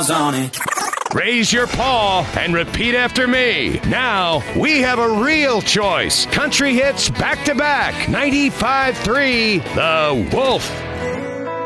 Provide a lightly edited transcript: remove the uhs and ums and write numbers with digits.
miles on it. Raise your paw and repeat after me. Now we have a real choice. Country hits back to back. 95.3 The Wolf.